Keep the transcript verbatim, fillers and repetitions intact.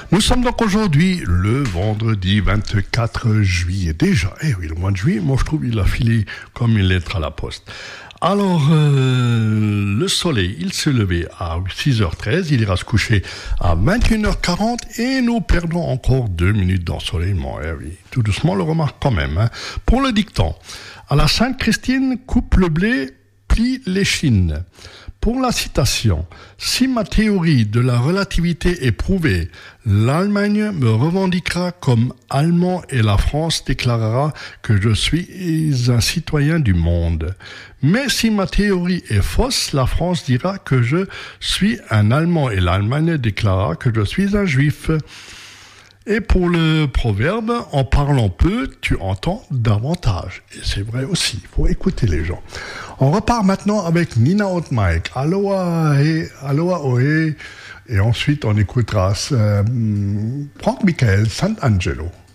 Nous sommes donc aujourd'hui le vendredi vingt-quatre juillet. Déjà, eh oui, le mois de juillet, moi je trouve il a filé comme une lettre à la poste. Alors, euh, le soleil, il s'est levé à six heures treize, il ira se coucher à vingt et une heures quarante et nous perdons encore deux minutes d'ensoleillement. Eh oui, tout doucement, le remarque quand même. Hein. Pour le dicton, à la Sainte-Christine, coupe le blé, plie les chines. Pour la citation, si ma théorie de la relativité est prouvée, l'Allemagne me revendiquera comme allemand et la France déclarera que je suis un citoyen du monde. Mais si ma théorie est fausse, la France dira que je suis un Allemand et l'Allemagne déclarera que je suis un Juif. Et pour le proverbe, en parlant peu, tu entends davantage. Et c'est vrai aussi, il faut écouter les gens. On repart maintenant avec Nina und Mike, Aloha, he, Aloha Ohe, et ensuite on écoutera euh, Franck Michael, Sant'Angelo.